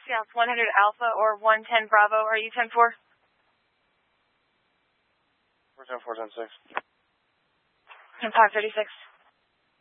South 100 Alpha or 110 Bravo. Are you 10-4? We're 10-4, 10-6. And 536.